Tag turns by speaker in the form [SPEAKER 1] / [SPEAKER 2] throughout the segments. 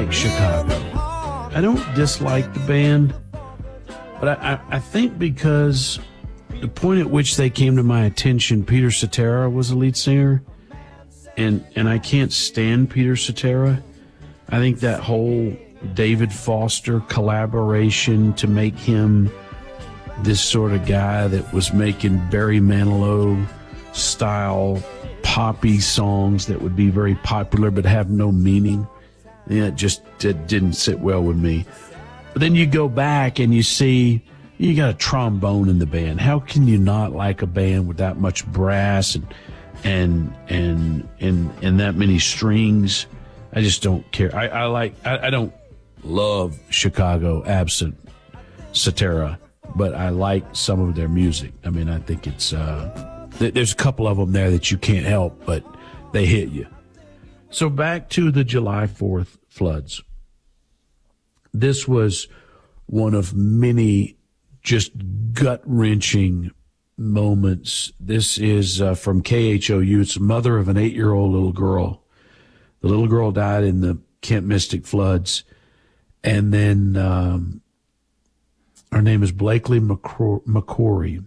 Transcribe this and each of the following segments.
[SPEAKER 1] like Chicago. I don't dislike the band, but I think because the point at which they came to my attention, Peter Cetera was the lead singer, and I can't stand Peter Cetera. I think that whole David Foster collaboration to make him this sort of guy that was making Barry Manilow style poppy songs that would be very popular but have no meaning. Yeah, it didn't sit well with me. But then you go back and you see you got a trombone in the band. How can you not like a band with that much brass and that many strings? I just don't care. I don't love Chicago absent Cetera, but I like some of their music. I mean, I think it's there's a couple of them there that you can't help, but they hit you. So back to the July 4th floods. This was one of many just gut-wrenching moments. This is from KHOU. It's the mother of an 8-year-old little girl. The little girl died in the Camp Mystic floods. And then her name is Blakely McCrory.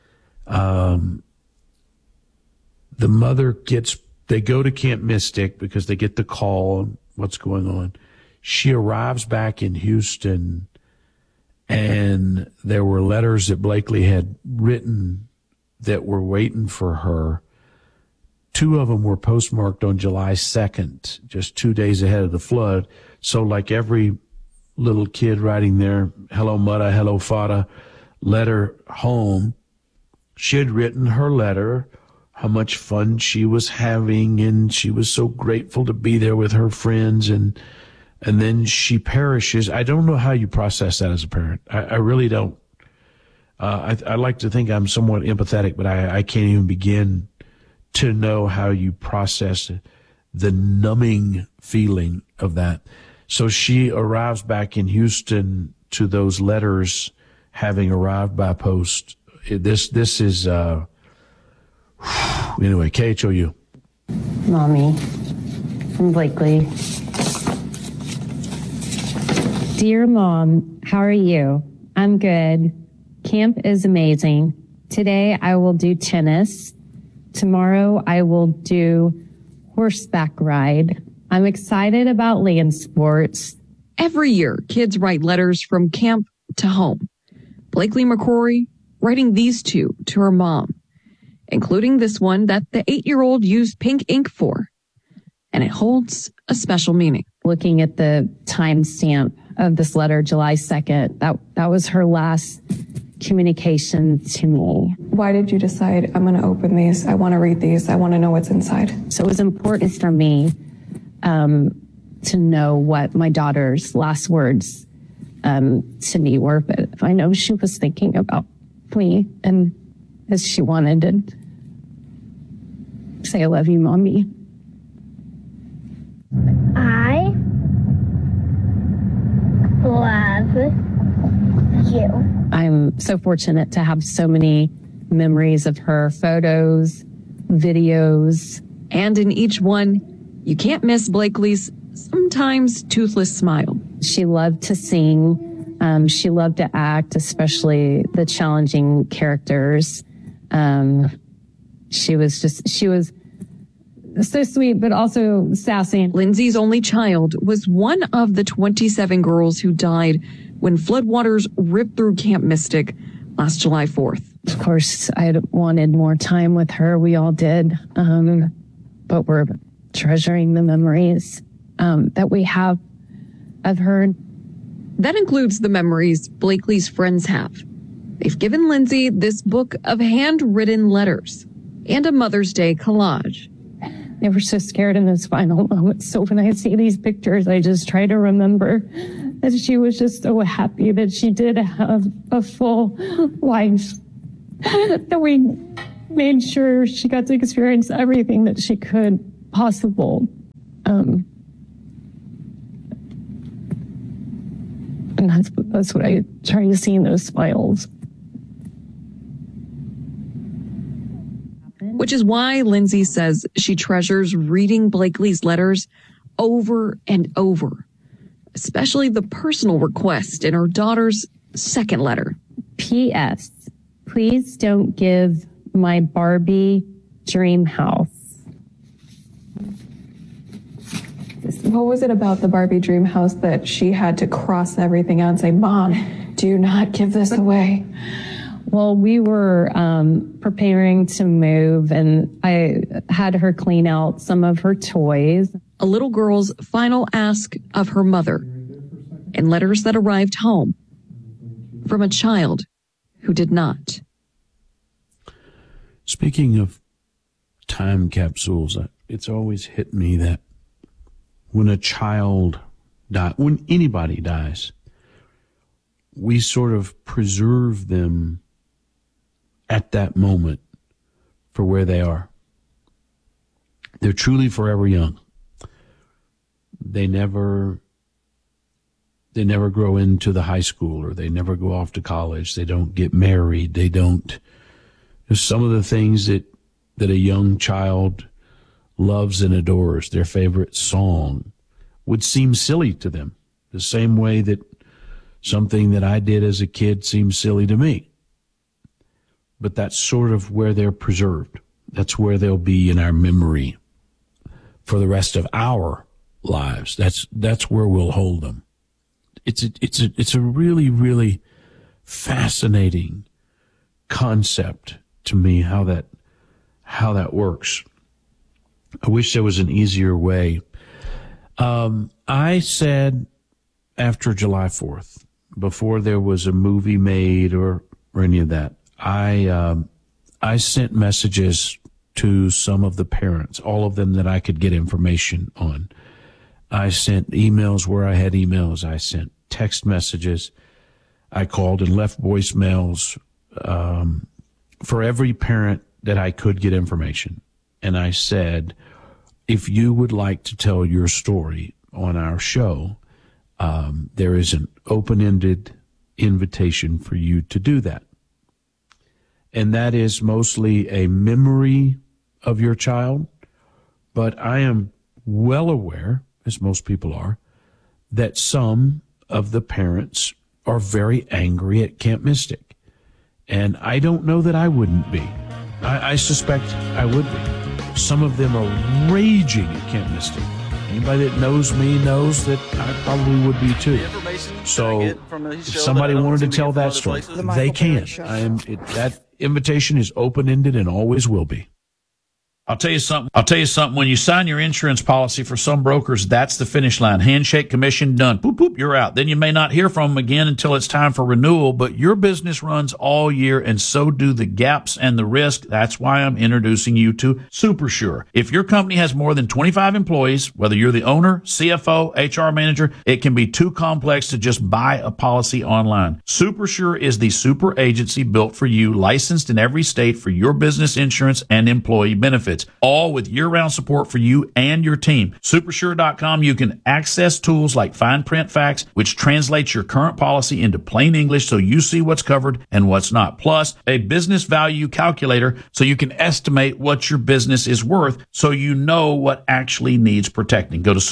[SPEAKER 1] The mother they go to Camp Mystic because they get the call on what's going on. She arrives back in Houston, and there were letters that Blakely had written that were waiting for her. 2 of them were postmarked on July 2nd, just 2 days ahead of the flood. So like every little kid writing their hello mudda, hello fada letter home, she had written her letter, how much fun she was having, and she was so grateful to be there with her friends, and then she perishes. I don't know how you process that as a parent. I really don't. I like to think I'm somewhat empathetic, but I can't even begin to know how you process the numbing feeling of that. So she arrives back in Houston to those letters having arrived by post. This is anyway, KHOU.
[SPEAKER 2] Mommy, from Blakely. Dear Mom, how are you? I'm good. Camp is amazing. Today I will do tennis. Tomorrow I will do horseback ride. I'm excited about land sports.
[SPEAKER 3] Every year, kids write letters from camp to home. Blakely McCrory writing these 2 to her mom, including this one that the 8-year-old used pink ink for. And it holds a special meaning.
[SPEAKER 2] Looking at the timestamp of this letter, July 2nd, that was her last communication to me.
[SPEAKER 4] Why did you decide, I'm going to open these, I want to read these, I want to know what's inside?
[SPEAKER 2] So it was important for me to know what my daughter's last words to me were, but I know she was thinking about me, and as she wanted to say, I love you, Mommy.
[SPEAKER 5] I love you.
[SPEAKER 2] I'm so fortunate to have so many memories of her, photos, videos.
[SPEAKER 3] And in each one, you can't miss Blakely's sometimes toothless smile.
[SPEAKER 2] She loved to sing. She loved to act, especially the challenging characters. She was so sweet, but also sassy.
[SPEAKER 3] Lindsay's only child was one of the 27 girls who died when floodwaters ripped through Camp Mystic last July 4th.
[SPEAKER 2] Of course, I wanted more time with her. We all did. But we're treasuring the memories that we have of her.
[SPEAKER 3] That includes the memories Blakely's friends have. They've given Lindsay this book of handwritten letters and a Mother's Day collage.
[SPEAKER 2] They were so scared in those final moments. So when I see these pictures, I just try to remember that she was just so happy that she did have a full life, that we made sure she got to experience everything that she could possible. And that's what I try to see in those smiles.
[SPEAKER 3] Which is why Lindsay says she treasures reading Blakely's letters over and over. especially the personal request in her daughter's second letter.
[SPEAKER 2] P.S. Please don't give my Barbie dream house.
[SPEAKER 4] What was it about the Barbie dream house that she had to cross everything out and say, Mom, do not give this away?
[SPEAKER 2] Well, we were preparing to move, and I had her clean out some of her toys.
[SPEAKER 3] A little girl's final ask of her mother, and letters that arrived home from a child who did not.
[SPEAKER 1] Speaking of time capsules, it's always hit me that when a child dies, when anybody dies, we sort of preserve them at that moment for where they are. They're truly forever young. They never grow into the high school, or they never go off to college. They don't get married. They don't. There's some of the things that a young child loves and adores, their favorite song, would seem silly to them, the same way that something that I did as a kid seems silly to me. But that's sort of where they're preserved. That's where they'll be in our memory for the rest of our lives. That's where we'll hold them. It's a really, really fascinating concept to me, how that works. I wish there was an easier way. I said after July 4th, before there was a movie made or any of that, I sent messages to some of the parents, all of them that I could get information on. I sent emails where I had emails. I sent text messages. I called and left voicemails for every parent that I could get information. And I said, if you would like to tell your story on our show, there is an open-ended invitation for you to do that. And that is mostly a memory of your child. But I am well aware, as most people are, that some of the parents are very angry at Camp Mystic. And I don't know that I wouldn't be. I suspect I would be. Some of them are raging at Camp Mystic. Anybody that knows me knows that I probably would be too. So if somebody wanted to tell that story, they can. That invitation is open-ended and always will be. I'll tell you something. When you sign your insurance policy, for some brokers, that's the finish line. Handshake, commission, done. Boop, boop, you're out. Then you may not hear from them again until it's time for renewal, but your business runs all year, and so do the gaps and the risk. That's why I'm introducing you to SuperSure. If your company has more than 25 employees, whether you're the owner, CFO, HR manager, it can be too complex to just buy a policy online. SuperSure is the super agency built for you, licensed in every state for your business insurance and employee benefits, all with year-round support for you and your team. Supersure.com, you can access tools like fine print facts, which translates your current policy into plain English so you see what's covered and what's not. Plus, a business value calculator so you can estimate what your business is worth so you know what actually needs protecting. Go to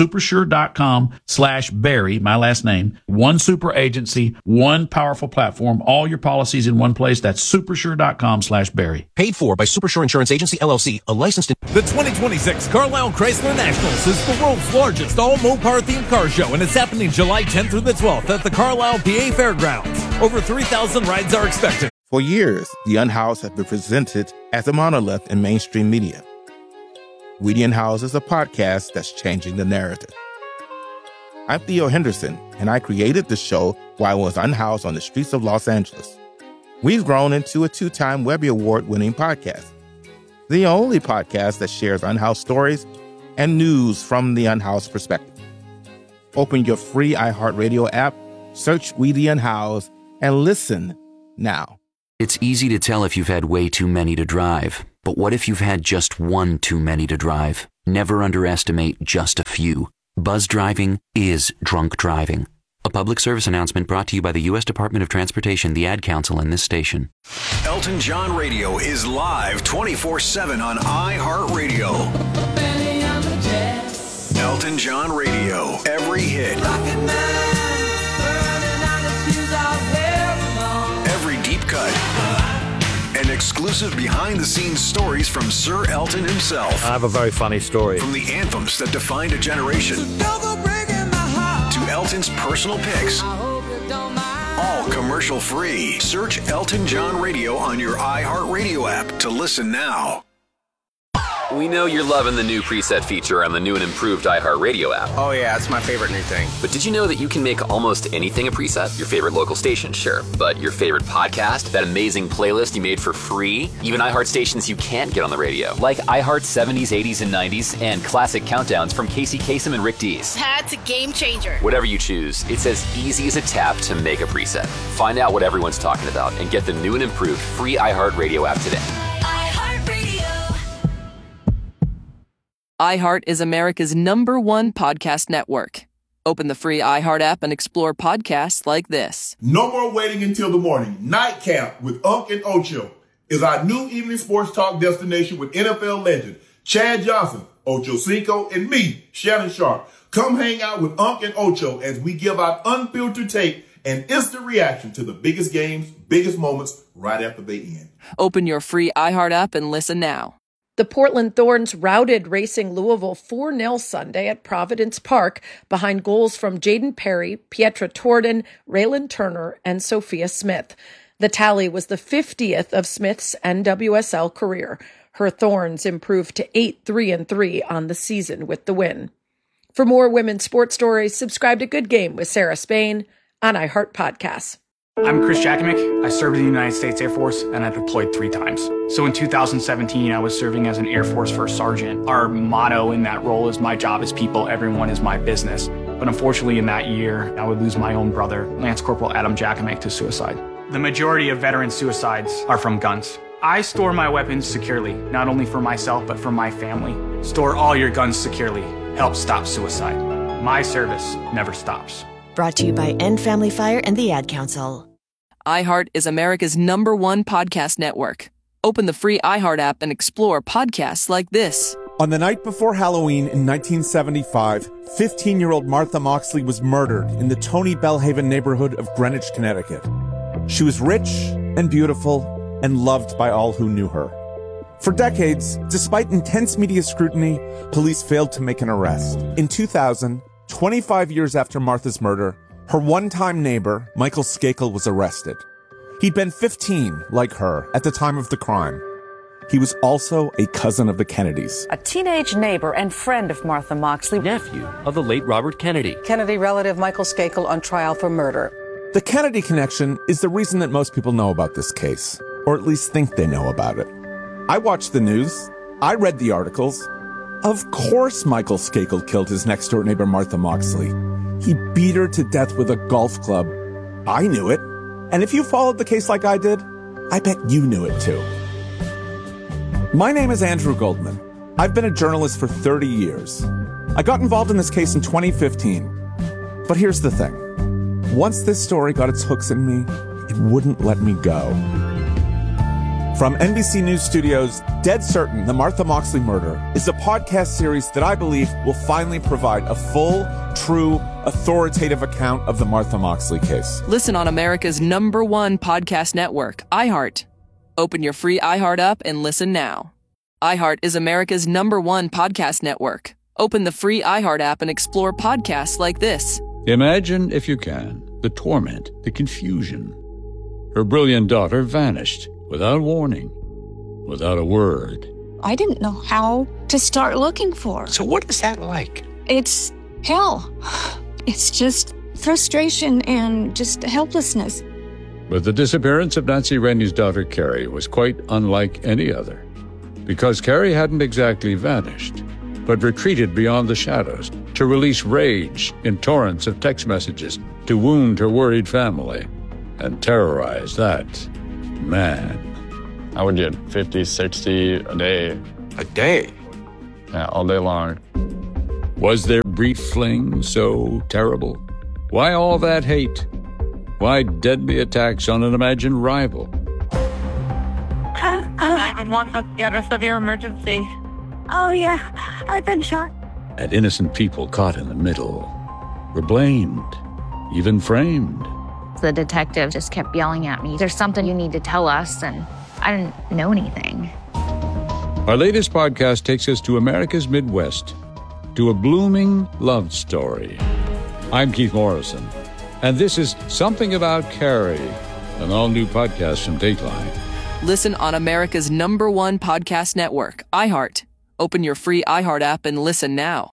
[SPEAKER 1] supersure.com/Barry, my last name. One super agency, one powerful platform, all your policies in one place. That's supersure.com/Barry.
[SPEAKER 6] Paid for by Supersure Insurance Agency, LLC, a licensed...
[SPEAKER 7] The 2026 Carlisle Chrysler Nationals is the world's largest all-Mopar-themed car show, and it's happening July 10th through the 12th at the Carlisle, PA Fairgrounds. Over 3,000 rides are expected.
[SPEAKER 8] For years, The Unhoused have been presented as a monolith in mainstream media. We The Unhoused is a podcast that's changing the narrative. I'm Theo Henderson, and I created the show while I was unhoused on the streets of Los Angeles. We've grown into a 2-time Webby Award-winning podcast, the only podcast that shares unhoused stories and news from the unhoused perspective. Open your free iHeartRadio app, search We The Unhoused, and listen now.
[SPEAKER 9] It's easy to tell if you've had way too many to drive. But what if you've had just one too many to drive? Never underestimate just a few. Buzz driving is drunk driving. A public service announcement brought to you by the U.S. Department of Transportation, the Ad Council, and this station.
[SPEAKER 10] Elton John Radio is live 24/7 on iHeartRadio. Elton John Radio. Every hit. Every deep cut. And exclusive behind-the-scenes stories from Sir Elton himself.
[SPEAKER 11] I have a very funny story.
[SPEAKER 10] From the anthems that defined a generation to Elton's personal picks. All commercial-free. Search Elton John Radio on your iHeartRadio app to listen now.
[SPEAKER 12] We know you're loving the new preset feature on the new and improved iHeartRadio app.
[SPEAKER 13] Oh yeah, it's my favorite new thing.
[SPEAKER 12] But did you know that you can make almost anything a preset? Your favorite local station, sure. But your favorite podcast, that amazing playlist you made for free, even iHeart stations you can't get on the radio, like iHeart 70s, 80s, and 90s, and classic countdowns from Casey Kasem and Rick Dees.
[SPEAKER 14] That's a game changer.
[SPEAKER 12] Whatever you choose, it's as easy as a tap to make a preset. Find out what everyone's talking about and get the new and improved free iHeartRadio app today.
[SPEAKER 15] iHeart is America's #1 podcast network. Open the free iHeart app and explore podcasts like this.
[SPEAKER 16] No more waiting until the morning. Night Camp with Unc and Ocho is our new evening sports talk destination with NFL legend Chad Johnson, Ocho Cinco, and me, Shannon Sharp. Come hang out with Unc and Ocho as we give out unfiltered take and instant reaction to the biggest games, biggest moments right after they end.
[SPEAKER 15] Open your free iHeart app and listen now.
[SPEAKER 17] The Portland Thorns routed Racing Louisville 4-0 Sunday at Providence Park behind goals from Jaden Perry, Pietra Torden, Raylan Turner, and Sophia Smith. The tally was the 50th of Smith's NWSL career. Her Thorns improved to 8-3-3 on the season with the win. For more women's sports stories, subscribe to Good Game with Sarah Spain on iHeart Podcasts.
[SPEAKER 18] I'm Chris Jakimick. I served in the United States Air Force, and I deployed 3 times. So in 2017, I was serving as an Air Force First Sergeant. Our motto in that role is, my job is people, everyone is my business. But unfortunately, in that year, I would lose my own brother, Lance Corporal Adam Jakimick, to suicide. The majority of veteran suicides are from guns. I store my weapons securely, not only for myself, but for my family. Store all your guns securely. Help stop suicide. My service never stops.
[SPEAKER 19] Brought to you by End Family Fire and the Ad Council.
[SPEAKER 15] iHeart is America's #1 podcast network. Open the free iHeart app and explore podcasts like this.
[SPEAKER 20] On the night before Halloween in 1975, 15-year-old Martha Moxley was murdered in the Tony Bellhaven neighborhood of Greenwich, Connecticut. She was rich and beautiful and loved by all who knew her. For decades, despite intense media scrutiny, police failed to make an arrest. In 2000, 25 years after Martha's murder, her one-time neighbor, Michael Skakel, was arrested. He'd been 15, like her, at the time of the crime. He was also a cousin of the Kennedys.
[SPEAKER 21] A teenage neighbor and friend of Martha Moxley.
[SPEAKER 11] Nephew of the late Robert Kennedy.
[SPEAKER 21] Kennedy relative Michael Skakel on trial for murder.
[SPEAKER 20] The Kennedy connection is the reason that most people know about this case, or at least think they know about it. I watched the news. I read the articles. Of course Michael Skakel killed his next-door neighbor Martha Moxley. He beat her to death with a golf club. I knew it. And if you followed the case like I did, I bet you knew it too. My name is Andrew Goldman. I've been a journalist for 30 years. I got involved in this case in 2015. But here's the thing. Once this story got its hooks in me, it wouldn't let me go. From NBC News Studios, Dead Certain, The Martha Moxley Murder is a podcast series that I believe will finally provide a full, true, authoritative account of the Martha Moxley case.
[SPEAKER 15] Listen on America's #1 podcast network, iHeart. Open your free iHeart app and listen now. iHeart is America's #1 podcast network. Open the free iHeart app and explore podcasts like this.
[SPEAKER 22] Imagine, if you can, the torment, the confusion. Her brilliant daughter vanished without warning, without a word.
[SPEAKER 23] I didn't know how to start looking for her.
[SPEAKER 24] So what is that like?
[SPEAKER 23] It's hell. It's just frustration and just helplessness.
[SPEAKER 22] But the disappearance of Nancy Rennie's daughter, Carrie, was quite unlike any other. Because Carrie hadn't exactly vanished, but retreated beyond the shadows to release rage in torrents of text messages to wound her worried family and terrorize that man.
[SPEAKER 25] I would get 50, 60 a day.
[SPEAKER 24] A day?
[SPEAKER 25] Yeah, all day long.
[SPEAKER 22] Was their brief fling so terrible? Why all that hate? Why deadly attacks on an imagined rival?
[SPEAKER 23] 911, what's the severe emergency? Oh, yeah, I've been shot.
[SPEAKER 22] and innocent people caught in the middle were blamed, even framed.
[SPEAKER 2] The detective just kept yelling at me, "There's something you need to tell us," and I didn't know anything.
[SPEAKER 22] Our latest podcast takes us to America's Midwest, to a blooming love story. I'm Keith Morrison, and this is Something About Carrie, an all-new podcast from Dateline.
[SPEAKER 15] Listen on America's #1 podcast network, iHeart. Open your free iHeart app and listen now.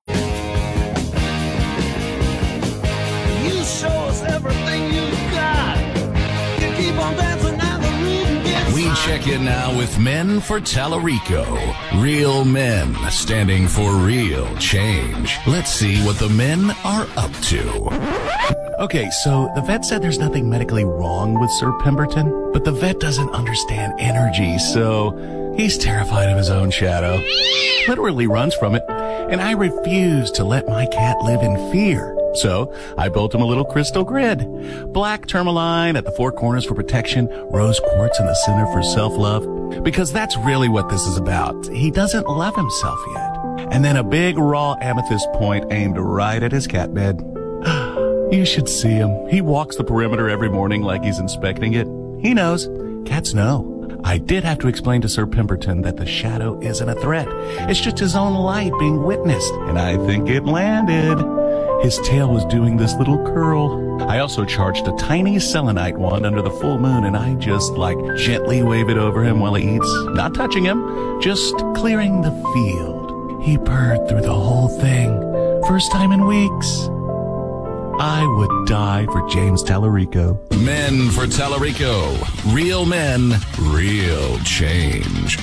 [SPEAKER 4] You show us everything you've got. You keep on dancing and the rhythm gets
[SPEAKER 5] We check in now with Men for Tallarico. Real men standing for real change. Let's see what the men are up to.
[SPEAKER 13] Okay, so the vet said there's nothing medically wrong with Sir Pemberton, but the vet doesn't understand energy, so he's terrified of his own shadow. Literally runs from it, and I refuse to let my cat live in fear. So I built him a little crystal grid. Black tourmaline at the four corners for protection, rose quartz in the center for self-love. Because that's really what this is about. He doesn't love himself yet. And then a big raw amethyst point aimed right at his cat bed. You should see him. He walks the perimeter every morning like he's inspecting it. He knows. Cats know. I did have to explain to Sir Pemberton that the shadow isn't a threat. It's just his own light being witnessed. And I think it landed. His tail was doing this little curl. I also charged a tiny selenite wand under the full moon, and I just gently wave it over him while he eats. Not touching him, just clearing the field. He purred through the whole thing. First time in weeks. I would die for James Tallarico.
[SPEAKER 5] Men for Tallarico. Real men, real change.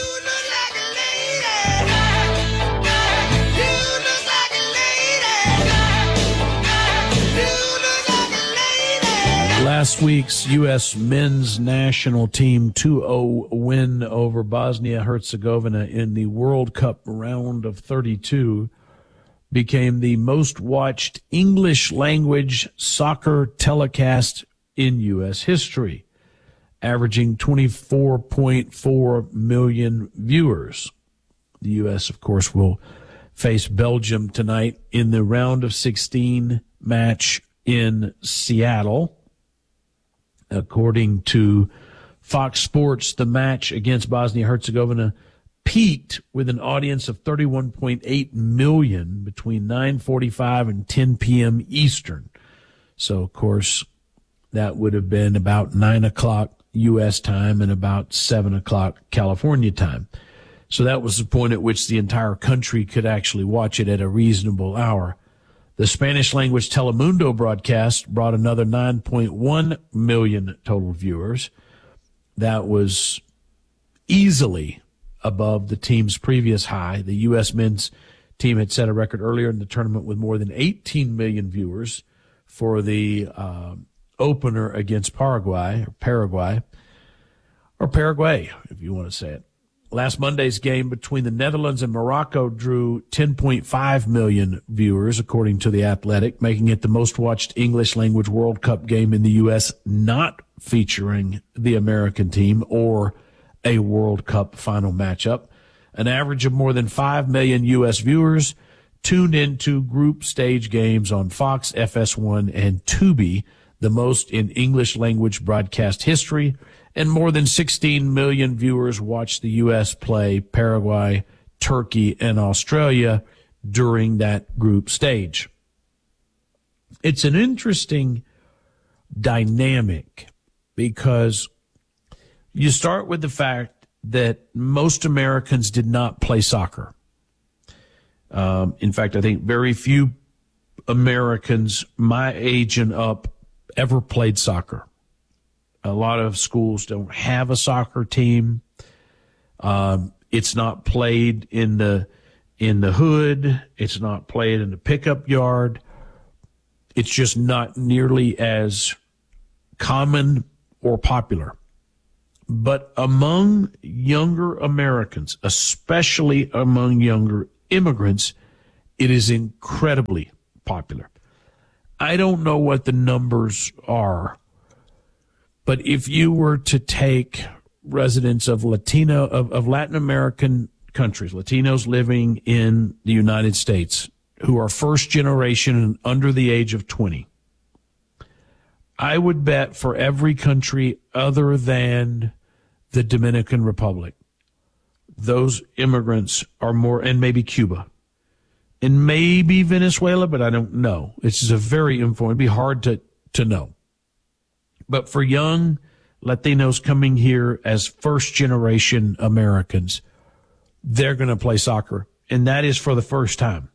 [SPEAKER 1] Last week's U.S. men's national team 2-0 win over Bosnia-Herzegovina in the World Cup round of 32 became the most watched English language soccer telecast in U.S. history, averaging 24.4 million viewers. The U.S., of course, will face Belgium tonight in the round of 16 match in Seattle. According to Fox Sports, the match against Bosnia-Herzegovina peaked with an audience of 31.8 million between 9:45 and 10 p.m. Eastern. So, of course, that would have been about 9 o'clock U.S. time and about 7 o'clock California time. So that was the point at which the entire country could actually watch it at a reasonable hour. The Spanish-language Telemundo broadcast brought another 9.1 million total viewers. That was easily above the team's previous high. The U.S. men's team had set a record earlier in the tournament with more than 18 million viewers for the opener against Paraguay, if you want to say it. Last Monday's game between the Netherlands and Morocco drew 10.5 million viewers, according to The Athletic, making it the most watched English-language World Cup game in the U.S. not featuring the American team or a World Cup final matchup. An average of more than 5 million U.S. viewers tuned into group stage games on Fox, FS1, and Tubi, the most in English-language broadcast history, and more than 16 million viewers watched the U.S. play Paraguay, Turkey, and Australia during that group stage. It's an interesting dynamic because you start with the fact that most Americans did not play soccer. In fact, I think very few Americans my age and up ever played soccer. A lot of schools don't have a soccer team. It's not played in the hood. It's not played in the pickup yard. It's just not nearly as common or popular. But among younger Americans, especially among younger immigrants, it is incredibly popular. I don't know what the numbers are, but if you were to take residents of Latin American countries, Latinos living in the United States, who are first generation and under the age of 20. I would bet for every country other than the Dominican Republic, those immigrants are more, and maybe Cuba, and maybe Venezuela, but I don't know. It's just a very informal. It'd be hard to know. But for young Latinos coming here as first-generation Americans, they're going to play soccer, and that is for the first time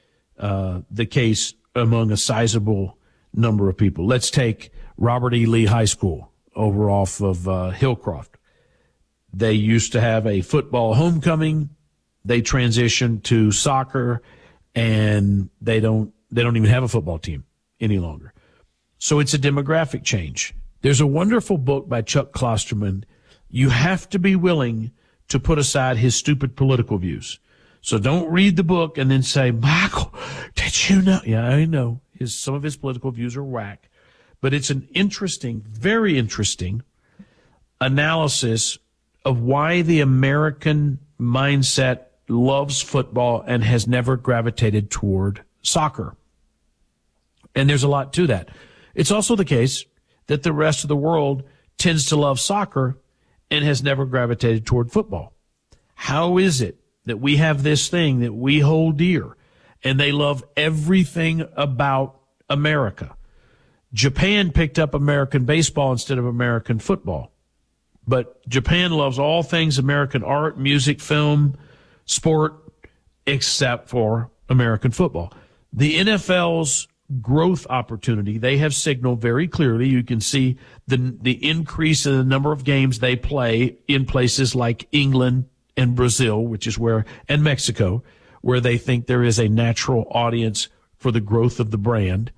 [SPEAKER 1] the case among a sizable number of people. Let's take Robert E. Lee High School over off of Hillcroft. They used to have a football homecoming. They transitioned to soccer, and they don't even have a football team any longer. So it's a demographic change. There's a wonderful book by Chuck Klosterman. You have to be willing to put aside his stupid political views. So don't read the book and then say, Michael, did you know? Yeah, I know. Some of his political views are whack. But it's an interesting, very interesting analysis of why the American mindset loves football and has never gravitated toward soccer. And there's a lot to that. It's also the case that the rest of the world tends to love soccer and has never gravitated toward football. How is it that we have this thing that we hold dear and they love everything about America? Japan picked up American baseball instead of American football. But Japan loves all things American art, music, film, sport, except for American football. The NFL's growth opportunity, they have signaled very clearly. You can see the increase in the number of games they play in places like England and Brazil, which is where, and Mexico, where they think there is a natural audience for the growth of the brand.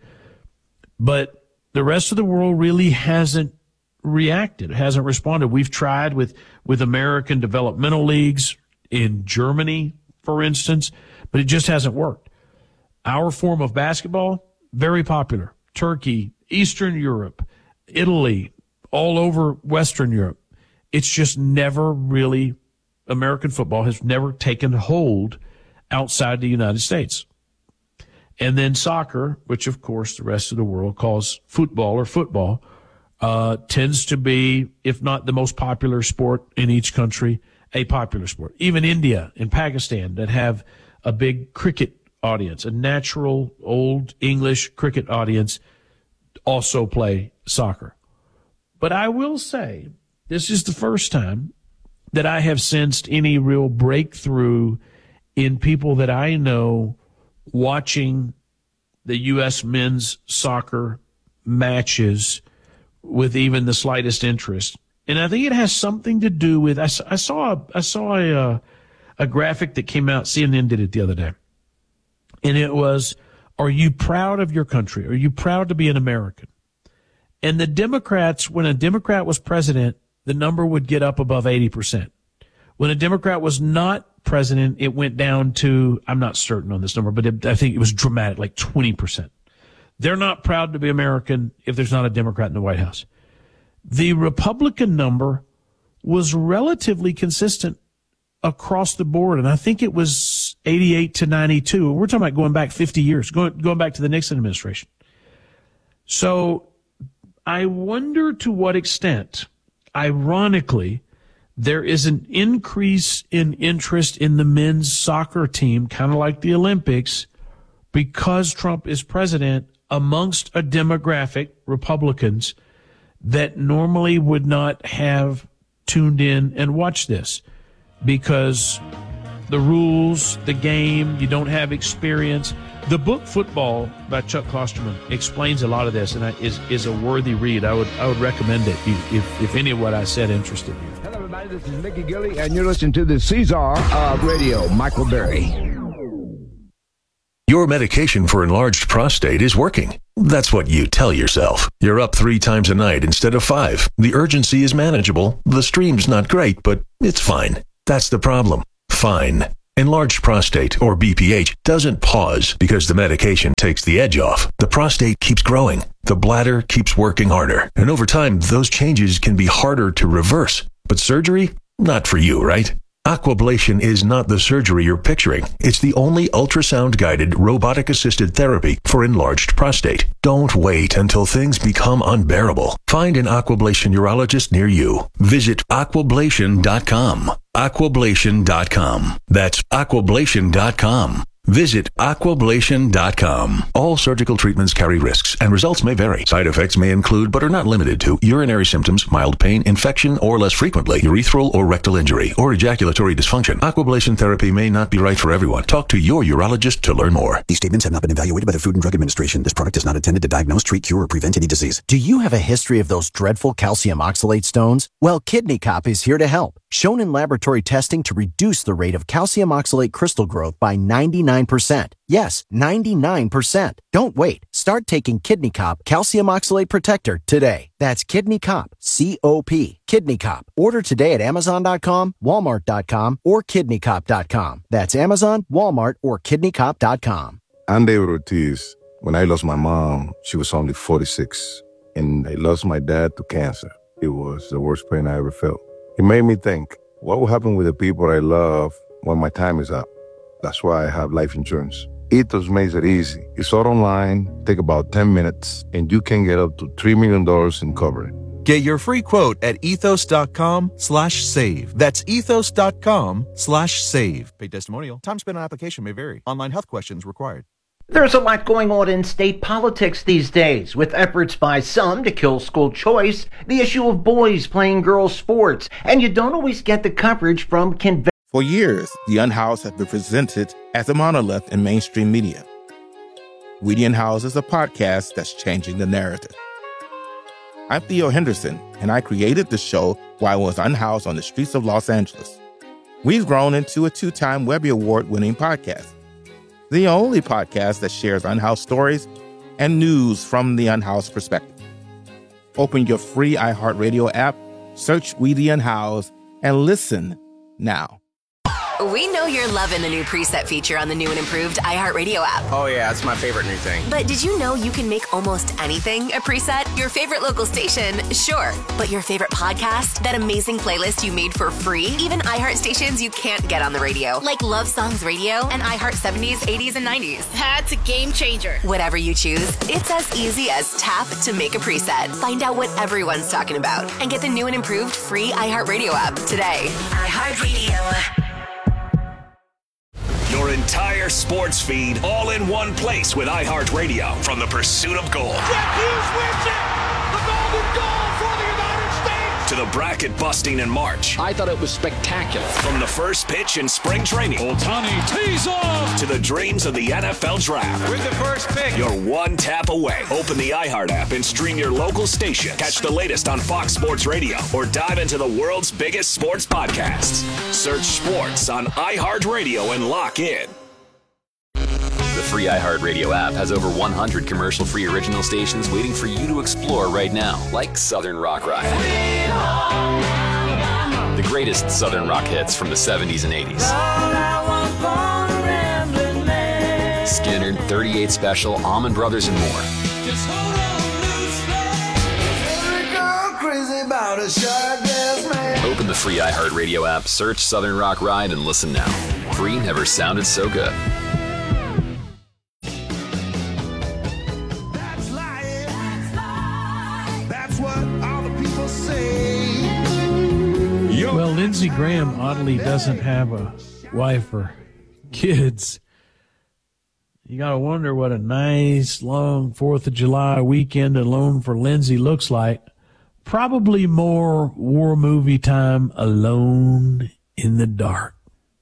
[SPEAKER 1] But the rest of the world really hasn't reacted, hasn't responded. We've tried with American developmental leagues in Germany, for instance, but it just hasn't worked. Our form of basketball, very popular. Turkey, Eastern Europe, Italy, all over Western Europe. It's just never really, American football has never taken hold outside the United States. And then soccer, which of course the rest of the world calls football or football, tends to be, if not the most popular sport in each country, a popular sport. Even India and Pakistan that have a big cricket audience, a natural old English cricket audience, also play soccer. But I will say, this is the first time that I have sensed any real breakthrough in people that I know watching the U.S. men's soccer matches with even the slightest interest. And I think it has something to do with, I saw a graphic that came out, CNN did it the other day. And it was, are you proud of your country? Are you proud to be an American? And the Democrats, when a Democrat was president, the number would get up above 80%. When a Democrat was not president, it went down to, I'm not certain on this number, but I think it was dramatic, like 20%. They're not proud to be American if there's not a Democrat in the White House. The Republican number was relatively consistent across the board, and I think it was 88 to 92. We're talking about going back 50 years, going back to the Nixon administration. So I wonder to what extent, ironically, there is an increase in interest in the men's soccer team, kind of like the Olympics, because Trump is president amongst a demographic, Republicans, that normally would not have tuned in and watched this. Because the rules, the game, you don't have experience. The book Football by Chuck Klosterman explains a lot of this, and is a worthy read. I would recommend it if any of what I said interested you.
[SPEAKER 3] Hello, everybody. This is Mickey Gilly, and you're listening to the Caesar of Radio, Michael Berry.
[SPEAKER 6] Your medication for enlarged prostate is working. That's what you tell yourself. You're up 3 times a night instead of 5. The urgency is manageable. The stream's not great, but it's fine. That's the problem. Fine. Enlarged prostate, or BPH, doesn't pause because the medication takes the edge off. The prostate keeps growing. The bladder keeps working harder. And over time, those changes can be harder to reverse. But surgery? Not for you, right? Aquablation is not the surgery you're picturing. It's the only ultrasound-guided, robotic-assisted therapy for enlarged prostate. Don't wait until things become unbearable. Find an Aquablation urologist near you. Visit aquablation.com. Aquablation.com. That's aquablation.com. Visit aquablation.com. All surgical treatments carry risks, and results may vary. Side effects may include, but are not limited to, urinary symptoms, mild pain, infection, or less frequently, urethral or rectal injury, or ejaculatory dysfunction. Aquablation therapy may not be right for everyone. Talk to your urologist to learn more.
[SPEAKER 7] These statements have not been evaluated by the Food and Drug Administration. This product is not intended to diagnose, treat, cure, or prevent any disease.
[SPEAKER 8] Do you have a history of those dreadful calcium oxalate stones? Well, Kidney Cop is here to help. Shown in laboratory testing to reduce the rate of calcium oxalate crystal growth by 99%. Yes, 99%. Don't wait. Start taking Kidney Cop Calcium Oxalate Protector today. That's Kidney Cop, C-O-P, Kidney Cop. Order today at Amazon.com, Walmart.com, or KidneyCop.com. That's Amazon, Walmart, or KidneyCop.com.
[SPEAKER 9] I'm David Ortiz. When I lost my mom, she was only 46, and I lost my dad to cancer. It was the worst pain I ever felt. It made me think, what will happen with the people I love when my time is up? That's why I have life insurance. Ethos makes it easy. It's all online, take about 10 minutes, and you can get up to $3 million in coverage.
[SPEAKER 10] Get your free quote at ethos.com/save. That's ethos.com/save. Paid testimonial. Time spent on application may vary. Online health questions required.
[SPEAKER 14] There's a lot going on in state politics these days, with efforts by some to kill school choice, the issue of boys playing girls' sports, and you don't always get the coverage from conventional.
[SPEAKER 26] For years, the Unhoused have been presented as a monolith in mainstream media. We the Unhoused is a podcast that's changing the narrative. I'm Theo Henderson, and I created the show while I was unhoused on the streets of Los Angeles. We've grown into a 2-time Webby Award-winning podcast. The only podcast that shares unhoused stories and news from the unhoused perspective. Open your free iHeartRadio app, search We the Unhoused, and listen now.
[SPEAKER 27] We know you're loving the new preset feature on the new and improved iHeartRadio app.
[SPEAKER 24] Oh yeah, it's my favorite new thing.
[SPEAKER 27] But did you know you can make almost anything a preset? Your favorite local station, sure. But your favorite podcast? That amazing playlist you made for free? Even iHeart stations you can't get on the radio, like Love Songs Radio and iHeart 70s, 80s, and 90s.
[SPEAKER 28] That's a game changer.
[SPEAKER 27] Whatever you choose, it's as easy as tap to make a preset. Find out what everyone's talking about and get the new and improved free iHeartRadio app today.
[SPEAKER 28] iHeartRadio.
[SPEAKER 29] Your entire sports feed all in one place with iHeartRadio from the pursuit of gold.
[SPEAKER 4] Jeff Hughes wins it! The golden goal for the United States!
[SPEAKER 29] To the bracket busting in March.
[SPEAKER 30] I thought it was spectacular.
[SPEAKER 29] From the first pitch in spring training.
[SPEAKER 30] Ohtani tees off!
[SPEAKER 29] To the dreams of the NFL Draft.
[SPEAKER 24] With the first pick.
[SPEAKER 29] You're one tap away. Open the iHeart app and stream your local station. Catch the latest on Fox Sports Radio or dive into the world's biggest sports podcasts. Search sports on iHeartRadio and lock in.
[SPEAKER 12] The free iHeartRadio app has over 100 commercial-free original stations waiting for you to explore right now, like Southern Rock Ride. The greatest Southern rock hits from the 70s and 80s. Skinner, 38 Special, Allman Brothers, and more. Open the free iHeartRadio app, search Southern Rock Ride, and listen now. Free never sounded so good.
[SPEAKER 1] Well, Lindsey Graham oddly doesn't have a wife or kids. You got to wonder what a nice, long 4th of July weekend alone for Lindsey looks like. Probably more war movie time alone in the dark.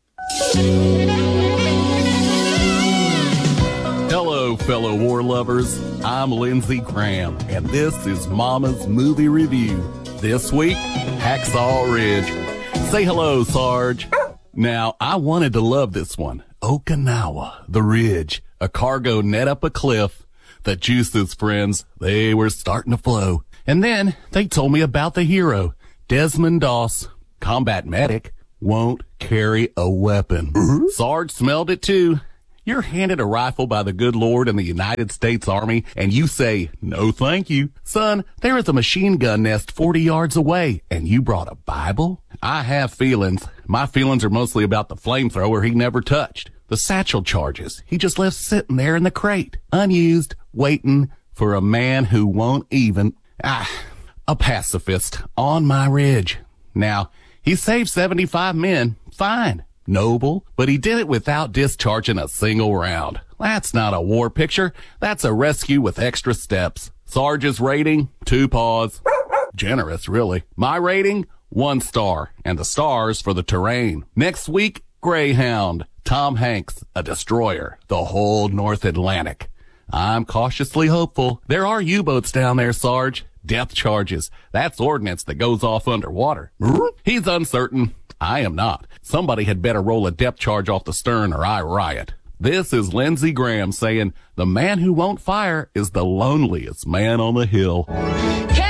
[SPEAKER 13] Hello, fellow war lovers. I'm Lindsey Graham, and this is Mama's Movie Review. This week, Hacksaw Ridge. Say hello, Sarge. Now, I wanted to love this one. Okinawa, the Ridge, a cargo net up a cliff. The juices, friends, they were starting to flow. And then they told me about the hero, Desmond Doss, combat medic, won't carry a weapon. Sarge smelled it too. You're handed a rifle by the good Lord in the United States Army, and you say, no thank you. Son, there is a machine gun nest 40 yards away, and you brought a Bible? I have feelings. My feelings are mostly about the flamethrower he never touched. The satchel charges he just left sitting there in the crate, unused, waiting for a man who won't even... a pacifist on my ridge. Now, he saved 75 men, fine. Noble, but he did it without discharging a single round. That's not a war picture. That's a rescue with extra steps. Sarge's rating, 2 paws. Generous, really. My rating, 1 star. And the stars for the terrain. Next week, Greyhound. Tom Hanks, a destroyer. The whole North Atlantic. I'm cautiously hopeful. There are U-boats down there, Sarge. Depth charges. That's ordnance that goes off underwater. He's uncertain. I am not. Somebody had better roll a depth charge off the stern or I riot. This is Lindsey Graham saying, the man who won't fire is the loneliest man on the hill.